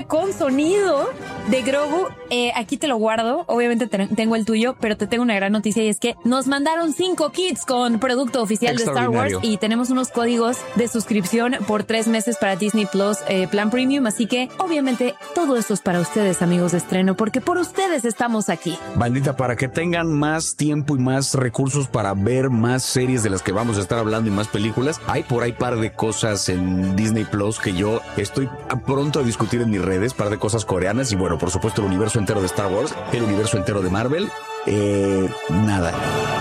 con sonido de Grogu. Aquí te lo guardo. Obviamente tengo el tuyo, pero te tengo una gran noticia y es que nos mandaron 5 kits con producto oficial de Star Wars y tenemos unos códigos de suscripción por 3 meses para Disney Plus Plan Premium. Así que obviamente todo esto es para ustedes, amigos de Estreno, porque por ustedes estamos aquí. Bandita, para que tengan más tiempo y más recursos para ver más series de las que vamos a estar hablando y más películas, hay por ahí par de cosas en Disney Plus que yo estoy pronto a discutir en mis redes, par de cosas coreanas y bueno, por supuesto el universo entero de Star Wars, el universo entero de Marvel. Nada.